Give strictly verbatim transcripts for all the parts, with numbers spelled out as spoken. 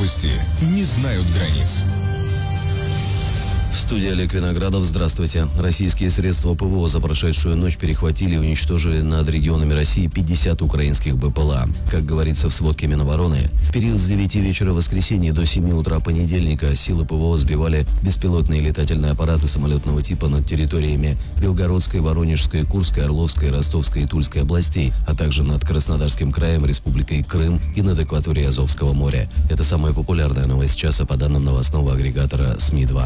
Новости не знают границ. В студии Олег Виноградов. Здравствуйте. Российские средства ПВО за прошедшую ночь перехватили и уничтожили над регионами России пятьдесят украинских БПЛА. Как говорится в сводке Минобороны, в период с девяти вечера воскресенья до семи утра понедельника силы ПВО сбивали беспилотные летательные аппараты самолетного типа над территориями Белгородской, Воронежской, Курской, Орловской, Ростовской и Тульской областей, а также над Краснодарским краем, Республикой Крым и над акваторией Азовского моря. Это самая популярная новость часа по данным новостного агрегатора СМИ два.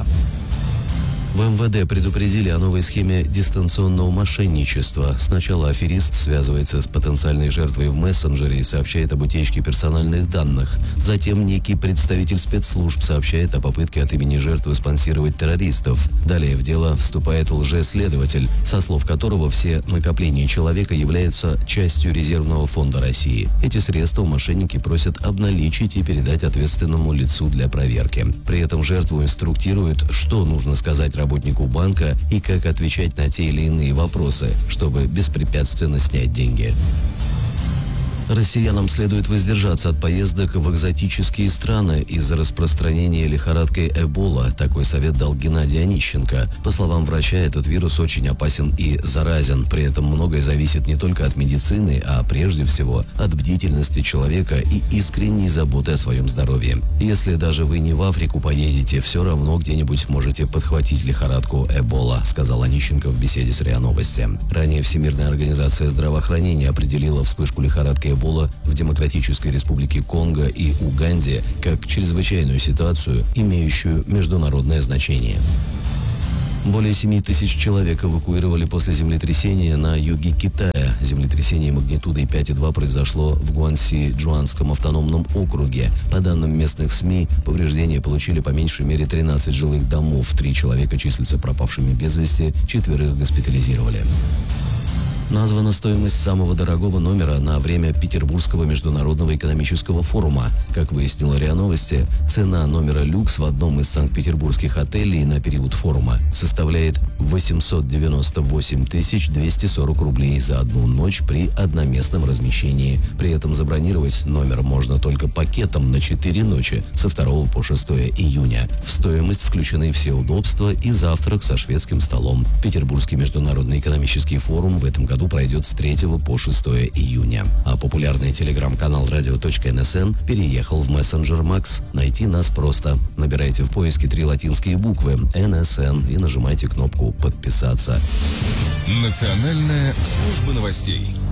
В МВД предупредили о новой схеме дистанционного мошенничества. Сначала аферист связывается с потенциальной жертвой в мессенджере и сообщает об утечке персональных данных. Затем некий представитель спецслужб сообщает о попытке от имени жертвы спонсировать террористов. Далее в дело вступает лжеследователь, со слов которого все накопления человека являются частью резервного фонда России. Эти средства мошенники просят обналичить и передать ответственному лицу для проверки. При этом жертву инструктируют, что нужно сказать работнику банка и как отвечать на те или иные вопросы, чтобы беспрепятственно снять деньги. Россиянам следует воздержаться от поездок в экзотические страны из-за распространения лихорадкой Эбола. Такой совет дал Геннадий Онищенко. По словам врача, этот вирус очень опасен и заразен. При этом многое зависит не только от медицины, а прежде всего от бдительности человека и искренней заботы о своем здоровье. Если даже вы не в Африку поедете, все равно где-нибудь можете подхватить лихорадку Эбола, сказал Онищенко в беседе с РИА Новости. Ранее Всемирная организация здравоохранения определила вспышку лихорадки Эбола в Демократической Республике Конго и Уганде как чрезвычайную ситуацию, имеющую международное значение. Более семи тысяч человек эвакуировали после землетрясения на юге Китая. Землетрясение магнитудой пять и два произошло в Гуанси-Джуанском автономном округе. По данным местных СМИ, повреждения получили по меньшей мере тринадцать жилых домов. Три человека числятся пропавшими без вести, четверых госпитализировали. Названа стоимость самого дорогого номера на время Петербургского международного экономического форума. Как выяснила РИА Новости, цена номера люкс в одном из санкт-петербургских отелей на период форума составляет восемьсот девяносто восемь тысяч двести сорок рублей за одну ночь при одноместном размещении. При этом забронировать номер можно только пакетом на четыре ночи со второго по шестое июня. В стоимость включены все удобства и завтрак со шведским столом. Петербургский международный экономический форум в этом году пройдет с третьего по шестое июня. А популярный телеграм-канал радио точка эн эс эн переехал в мессенджер Макс. Найти нас просто. Набирайте в поиске три латинские буквы эн эс эн и нажимайте кнопку «Подписаться». Национальная служба новостей.